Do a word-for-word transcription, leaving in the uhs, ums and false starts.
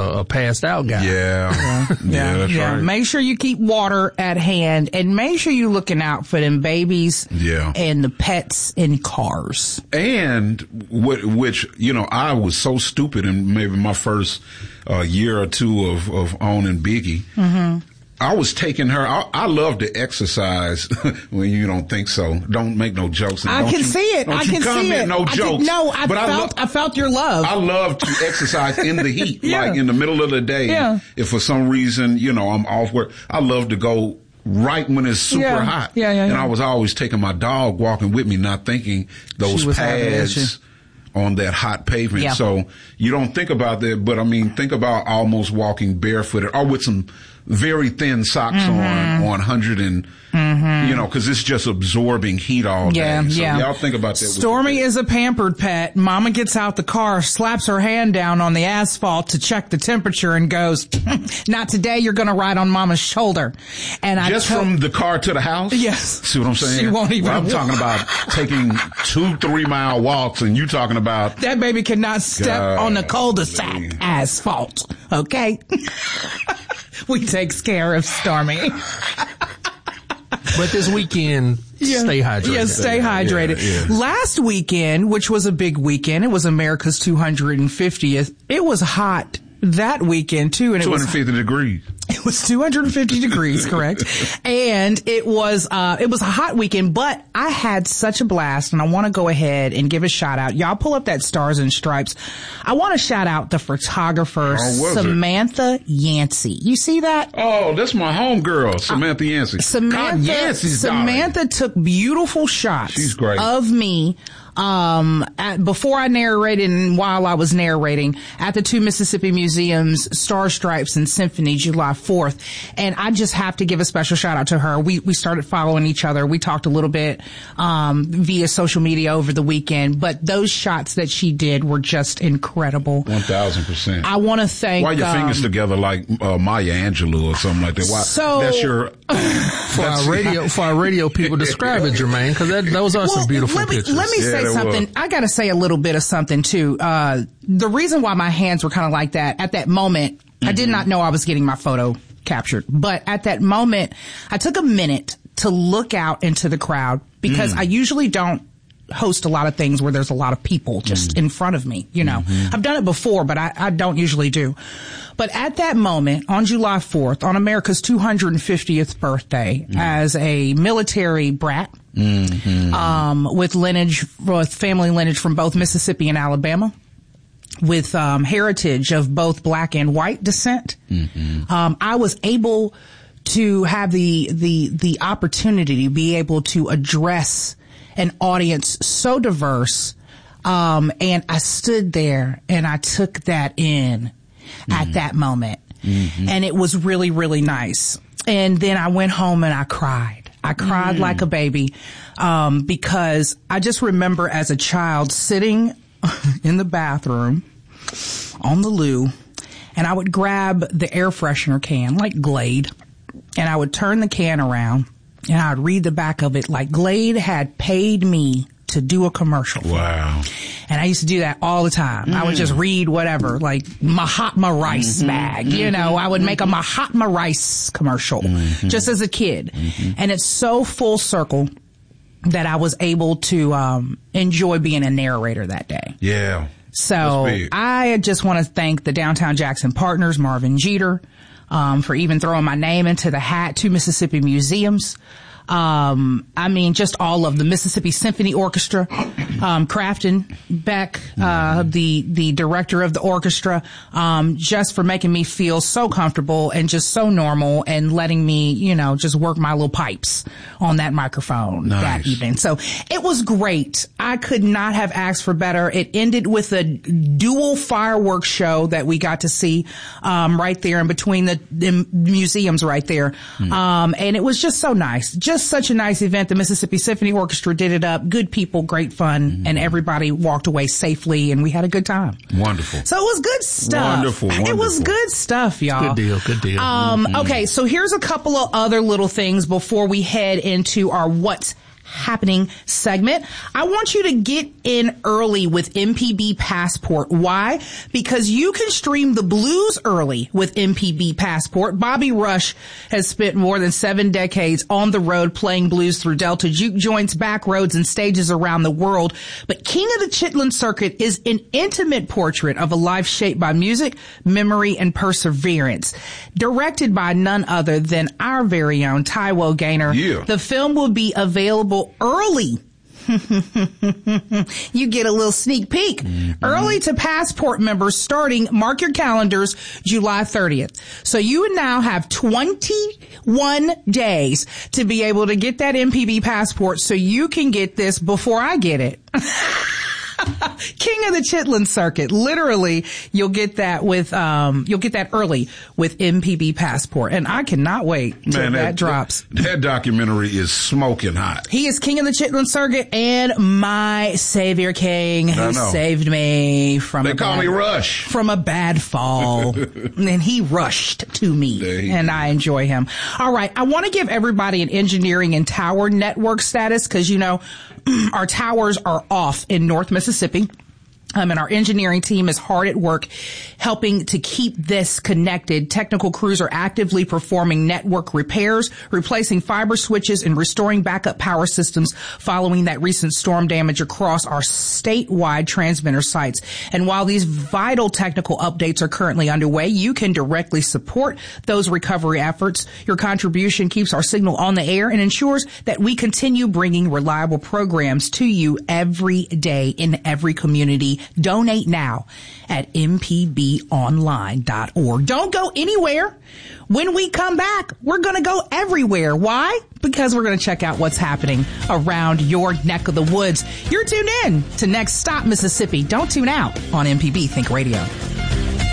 a, a passed out guy. Yeah. Yeah. Yeah, yeah, that's yeah. right. Make sure you keep water at hand, and make sure you're looking out for them babies yeah. and the pets in cars. And what, which, you know, I was so stupid in maybe my first uh, year or two of, of owning Biggie. Mm-hmm. I was taking her. I, I love to exercise when you don't think so. Don't make no jokes. And I don't can you, see it. Don't I you can comment see it. No I jokes. Did, no, I but felt. I, lo- I felt your love. I love to exercise in the heat, yeah. like in the middle of the day. Yeah. If for some reason, you know, I'm off work, I love to go right when it's super yeah. hot. Yeah, yeah, and yeah. I was always taking my dog walking with me, not thinking those pads on that hot pavement. Yeah. So you don't think about that, but I mean, think about almost walking barefooted or with some very thin socks mm-hmm. on, on one hundred and, mm-hmm. you know, cause it's just absorbing heat all day. Yeah, so yeah. y'all think about that. Stormy is a pampered pet. Mama gets out the car, slaps her hand down on the asphalt to check the temperature and goes, not today, you're gonna ride on Mama's shoulder. And I Just to- from the car to the house? Yes. See what I'm saying? She won't even well, I'm walk. talking about taking two, three mile walks and you talking about. That baby cannot step God, on the cul-de-sac man. asphalt. Okay? We take care of Stormy. But this weekend, Yeah. stay hydrated. Yeah, stay hydrated. Yeah, yeah. Last weekend, which was a big weekend, it was America's two hundred fiftieth. It was hot that weekend too, and it two was hundred fifty degrees. It was two hundred fifty degrees, correct? And it was, uh, it was a hot weekend, but I had such a blast, and I want to go ahead and give a shout out. Y'all pull up that Stars and Stripes. I want to shout out the photographer, Oh, was it? Samantha Yancey. You see that? Oh, that's my homegirl, Samantha Yancey. Samantha, God, Yancey's Samantha darling. took beautiful shots She's great. of me um at, before I narrated and while I was narrating at the two Mississippi Museums, Star Stripes and Symphony, July fourth. And I just have to give a special shout out to her. We we started following each other. We talked a little bit um via social media over the weekend, but those shots that she did were just incredible. One thousand percent. I want to thank Why your um, fingers together like uh, Maya Angelou or something like that? Why? So- that's your For our radio, for our radio people, describe it, Jermaine, because that those are some beautiful let me, pictures. Let me Yeah, say they something. were. I got to say a little bit of something too. Uh, the reason why my hands were kind of like that at that moment, mm-hmm. I did not know I was getting my photo captured, but at that moment, I took a minute to look out into the crowd because mm. I usually don't host a lot of things where there's a lot of people just mm. in front of me. You know, mm-hmm. I've done it before, but I, I don't usually do. But at that moment, on July fourth, on America's two hundred fiftieth birthday, mm. as a military brat, mm-hmm. um, with lineage, with family lineage from both Mississippi and Alabama, with um, heritage of both black and white descent, mm-hmm. um, I was able to have the the the opportunity to be able to address an audience so diverse, um, and I stood there and I took that in mm-hmm. at that moment, mm-hmm. and it was really really nice. And then I went home and I cried. I cried mm. like a baby, um, because I just remember as a child sitting in the bathroom on the loo, and I would grab the air freshener can, like Glade, and I would turn the can around, and I'd read the back of it like Glade had paid me to do a commercial. Wow. And I used to do that all the time. Mm. I would just read whatever, like Mahatma Rice mm-hmm. bag, you know, I would make a Mahatma Rice commercial mm-hmm. just as a kid. Mm-hmm. And it's so full circle that I was able to um enjoy being a narrator that day. Yeah. So I just want to thank the Downtown Jackson partners, Marvin Jeter, um, for even throwing my name into the hat, two Mississippi Museums. Um, I mean, just all of the Mississippi Symphony Orchestra, um, Crafton Beck, uh, the, the director of the orchestra, um, just for making me feel so comfortable and just so normal and letting me, you know, just work my little pipes on that microphone nice. that evening. So it was great. I could not have asked for better. It ended with a dual fireworks show that we got to see, um, right there in between the, the museums right there. Mm. Um, and it was just so nice. Just Just such a nice event. The Mississippi Symphony Orchestra did it up. Good people, great fun, mm-hmm. and everybody walked away safely, and we had a good time. Wonderful. So it was good stuff. Wonderful, wonderful. It was good stuff, y'all. Good deal, good deal. Um, mm-hmm. Okay, so here's a couple of other little things before we head into our What's happening segment. I want you to get in early with M P B Passport. Why? Because you can stream the blues early with M P B Passport. Bobby Rush has spent more than seven decades on the road playing blues through Delta juke joints, back roads, and stages around the world. But King of the Chitlin Circuit is an intimate portrait of a life shaped by music, memory, and perseverance. Directed by none other than our very own Taiwo Gaynor. Yeah. The film will be available early. You get a little sneak peek mm-hmm. early to Passport members starting, mark your calendars, July thirtieth. So you would now have twenty-one days to be able to get that M P B Passport so you can get this before I get it. King of the Chitlin Circuit. Literally, you'll get that with, um, you'll get that early with M P B Passport. And I cannot wait till Man, that, that drops. That, that documentary is smoking hot. He is King of the Chitlin Circuit and my savior king who saved me from they a call bad, me Rush. from a bad fall. And he rushed to me and I enjoy him. All right. I want to give everybody an engineering and tower network status because, you know, our towers are off in North Mississippi. Um, and our engineering team is hard at work helping to keep this connected. Technical crews are actively performing network repairs, replacing fiber switches, and restoring backup power systems following that recent storm damage across our statewide transmitter sites. And while these vital technical updates are currently underway, you can directly support those recovery efforts. Your contribution keeps our signal on the air and ensures that we continue bringing reliable programs to you every day in every community. Donate now at m p b online dot org. Don't go anywhere. When we come back, we're going to go everywhere. Why? Because we're going to check out what's happening around your neck of the woods. You're tuned in to Next Stop Mississippi. Don't tune out on M P B Think Radio.